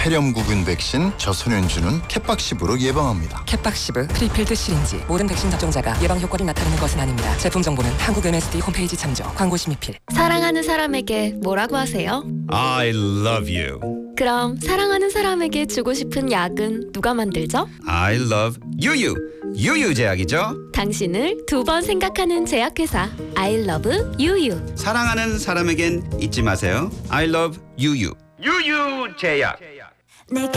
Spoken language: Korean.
폐렴구균 백신 저소년주는 캣박시브로 예방합니다. 캣박시브 프리필드 시린지. 모든 백신 접종자가 예방 효과를 나타내는 것은 아닙니다. 제품 정보는 한국 MSD 홈페이지 참조. 광고 심의필. 사랑하는 사람에게 뭐라고 하세요? I love you. 그럼 사랑하는 사람에게 주고 싶은 약은 누가 만들죠? I love 유유. 유유 제약이죠. 당신을 두 번 생각하는 제약회사 I love 유유. 사랑하는 사람에겐 잊지 마세요. I love 유유. 유유 제약.